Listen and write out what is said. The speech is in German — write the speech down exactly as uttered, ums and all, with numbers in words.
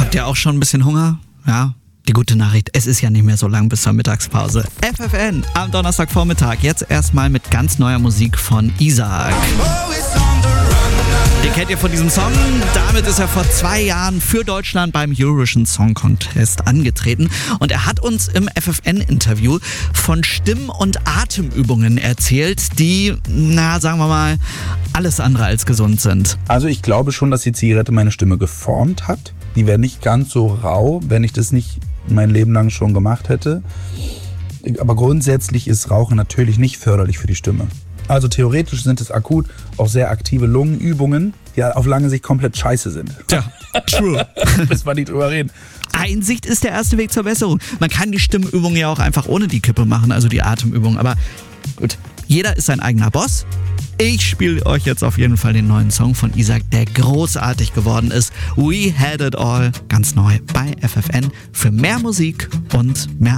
Habt ihr auch schon ein bisschen Hunger? Ja. Die gute Nachricht, es ist ja nicht mehr so lang bis zur Mittagspause. F F N am Donnerstagvormittag. Jetzt erstmal mit ganz neuer Musik von Isaac. Den kennt ihr von diesem Song. Damit ist er vor zwei Jahren für Deutschland beim Eurovision Song Contest angetreten. Und er hat uns im F F N-Interview von Stimm- und Atemübungen erzählt, die, na, sagen wir mal, alles andere als gesund sind. Also ich glaube schon, dass die Zigarette meine Stimme geformt hat. Die wäre nicht ganz so rau, wenn ich das nicht mein Leben lang schon gemacht hätte. Aber grundsätzlich ist Rauchen natürlich nicht förderlich für die Stimme. Also theoretisch sind es akut auch sehr aktive Lungenübungen, die auf lange Sicht komplett scheiße sind. Tja, true. Müssen wir nicht drüber reden. Einsicht ist der erste Weg zur Besserung. Man kann die Stimmübung ja auch einfach ohne die Kippe machen, also die Atemübung. Aber gut, jeder ist sein eigener Boss. Ich spiele euch jetzt auf jeden Fall den neuen Song von Isaac, der großartig geworden ist. We Had It All, ganz neu bei F F N für mehr Musik und mehr